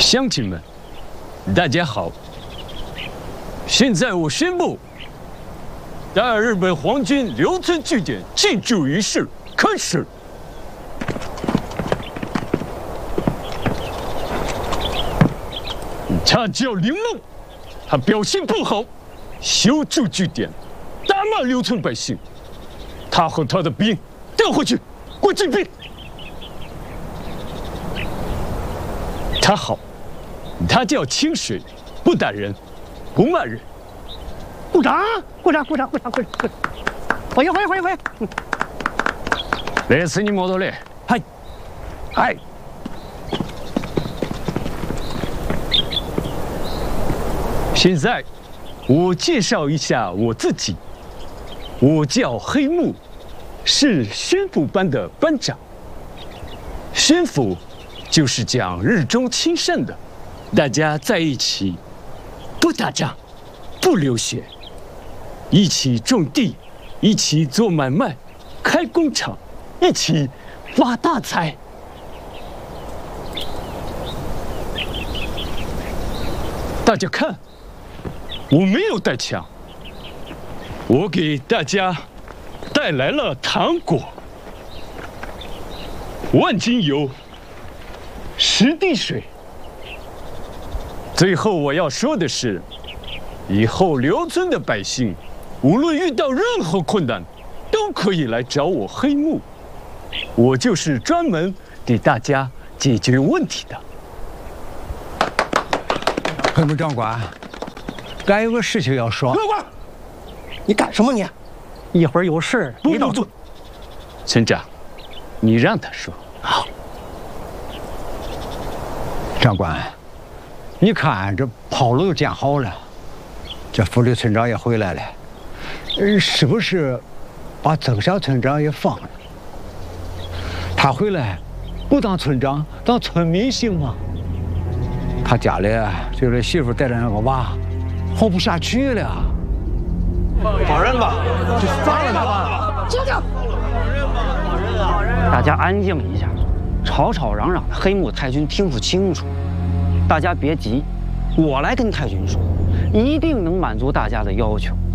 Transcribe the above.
乡亲们，大家好！现在我宣布，大日本皇军留村据点庆祝仪式开始。他叫林梦，他表现不好，修筑据点，打骂留村百姓。他和他的兵调回去，关禁闭。他好，他叫清水，不打人，不骂人。 鼓掌！鼓掌！鼓掌！鼓掌！鼓掌！欢迎！欢迎！欢迎！欢迎！ レースに戻れ。はい。はい。现在，我介绍一下我自己。我叫黑木，是宣府班的班长。宣府就是讲日中亲善的，大家在一起，不打仗，不流血，一起种地，一起做买卖，开工厂，一起发大财。大家看，我没有带枪，我给大家带来了糖果、万金油、10滴水。最后我要说的是，以后留村的百姓，无论遇到任何困难，都可以来找我黑木，我就是专门给大家解决问题的。 黑木长官，俺有个事情要说。 长官，你干什么你？一会儿有事不，村长，你让他说。 好。 长官，你看这炮楼建好了，这副旅村长也回来了，是不是把曾小村长也放了？他回来不当村长，当村民行吗？他家里就是媳妇带着那个娃，活不下去了。 放人吧， 就放了他吧。停停！ 大家安静一下，吵吵嚷嚷的，黑木太君听不清楚。大家别急，我来跟太君说，一定能满足大家的要求。